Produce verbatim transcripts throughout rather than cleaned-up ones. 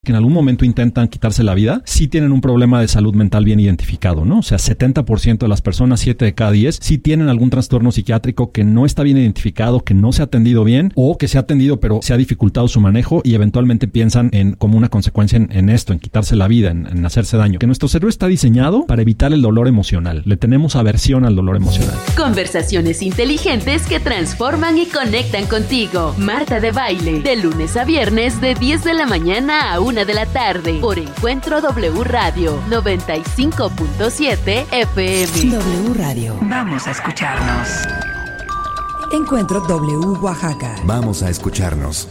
que en algún momento intentan quitarse la vida, sí tienen un problema de salud mental bien identificado, ¿no? O sea, setenta por ciento de las personas, siete de cada diez, sí tienen algún trastorno psiquiátrico que no está bien identificado, que no se ha atendido bien o que se ha atendido pero se ha dificultado su manejo y eventualmente piensan en como una consecuencia en, en esto, en quitarse la vida, en, en hacerse daño. Que nuestro cerebro está diseñado para evitar el dolor emocional. Le tenemos aversión al dolor emocional. Conversaciones inteligentes que transforman y conectan contigo. Marta de Baile, de lunes a viernes de diez de la mañana a una de la tarde por Encuentro W Radio noventa y cinco punto siete F M. W Radio. Vamos a escucharnos. Encuentro W Oaxaca. Vamos a escucharnos.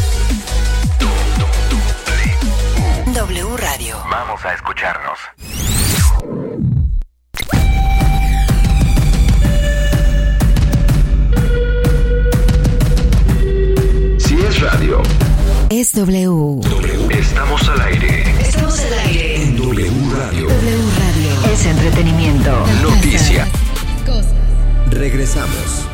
W Radio. Vamos a escucharnos. Si es radio, es W. W. Estamos al aire. Estamos al aire. En W Radio. W Radio. Es entretenimiento. Noticia. Regresamos.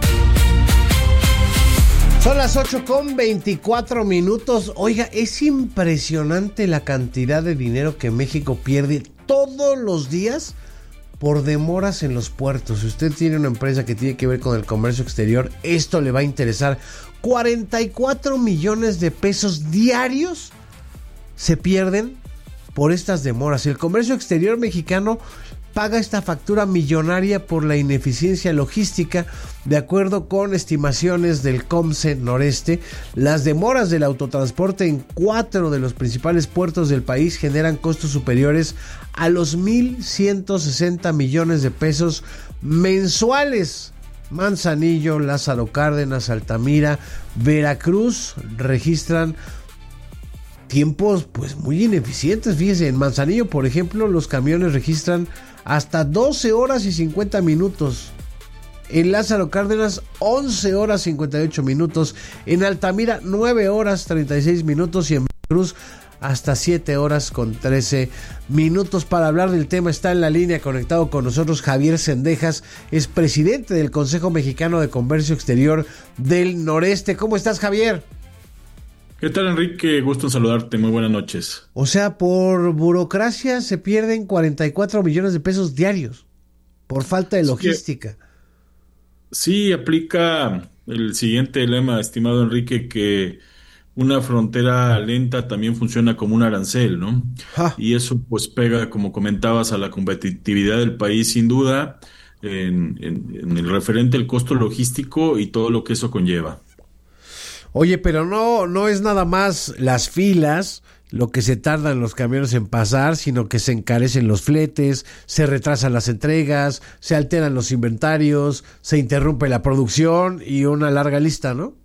Son las ocho con veinticuatro minutos. Oiga, es impresionante la cantidad de dinero que México pierde todos los días por demoras en los puertos. Si usted tiene una empresa que tiene que ver con el comercio exterior, esto le va a interesar. cuarenta y cuatro millones de pesos diarios se pierden por estas demoras. El comercio exterior mexicano paga esta factura millonaria por la ineficiencia logística. De acuerdo con estimaciones del COMCE Noreste, las demoras del autotransporte en cuatro de los principales puertos del país generan costos superiores a los mil ciento sesenta millones de pesos mensuales. Manzanillo, Lázaro Cárdenas, Altamira, Veracruz registran tiempos pues muy ineficientes. Fíjese, en Manzanillo, por ejemplo, los camiones registran hasta doce horas y cincuenta minutos. En Lázaro Cárdenas, once horas cincuenta y ocho minutos. En Altamira, nueve horas treinta y seis minutos. Y en Veracruz, hasta siete horas con trece minutos. Para hablar del tema está en la línea conectado con nosotros Javier Cendejas, es presidente del Consejo Mexicano de Comercio Exterior del Noreste. ¿Cómo estás, Javier? ¿Qué tal, Enrique? Gusto en saludarte. Muy buenas noches. O sea, por burocracia se pierden cuarenta y cuatro millones de pesos diarios por falta de logística. Sí, sí, aplica el siguiente lema, estimado Enrique, que una frontera lenta también funciona como un arancel, ¿no? Ah. Y eso pues pega, como comentabas, a la competitividad del país sin duda, en, en, en el referente al costo logístico y todo lo que eso conlleva. Oye, pero no, no es nada más las filas, lo que se tardan los camiones en pasar, sino que se encarecen los fletes, se retrasan las entregas, se alteran los inventarios, se interrumpe la producción y una larga lista, ¿no?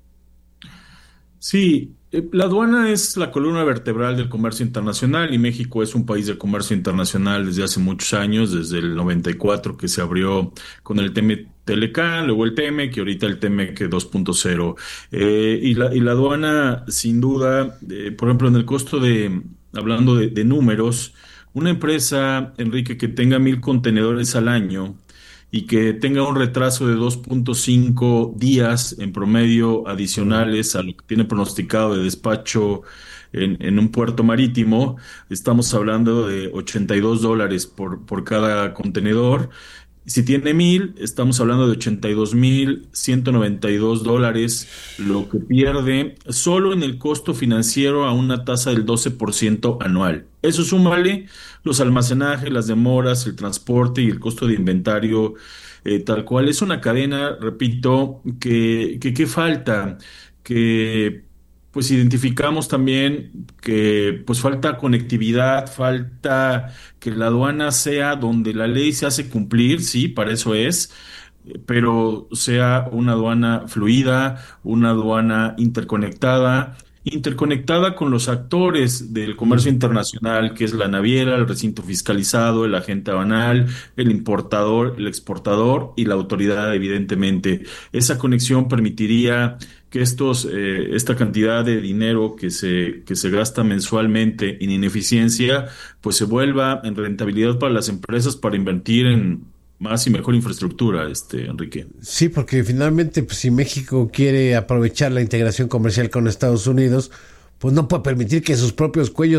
Sí, la aduana es la columna vertebral del comercio internacional y México es un país de comercio internacional desde hace muchos años, desde el noventa y cuatro que se abrió con el T M Telecán, luego el T M E C y ahorita el T M E C dos punto cero. Eh, y, la, y la aduana, sin duda, eh, por ejemplo, en el costo de, hablando de, de números, una empresa, Enrique, que tenga mil contenedores al año y que tenga un retraso de dos punto cinco días en promedio adicionales a lo que tiene pronosticado de despacho en, en un puerto marítimo, estamos hablando de ochenta y dos dólares por, por cada contenedor. Si tiene mil, estamos hablando de ochenta y dos mil ciento noventa y dos dólares, lo que pierde solo en el costo financiero a una tasa del doce por ciento anual. Eso súmale los almacenajes, las demoras, el transporte y el costo de inventario, eh, tal cual. Es una cadena, repito, que, que, que falta, que pues identificamos también que pues falta conectividad, falta que la aduana sea donde la ley se hace cumplir, sí, para eso es, pero sea una aduana fluida, una aduana interconectada, interconectada con los actores del comercio internacional, que es la naviera, el recinto fiscalizado, el agente aduanal, el importador, el exportador y la autoridad, evidentemente. Esa conexión permitiría que estos, eh, esta cantidad de dinero que se, que se gasta mensualmente en ineficiencia, pues se vuelva en rentabilidad para las empresas para invertir en más y mejor infraestructura, este Enrique. Sí, porque finalmente, pues, si México quiere aprovechar la integración comercial con Estados Unidos, pues no puede permitir que sus propios cuellos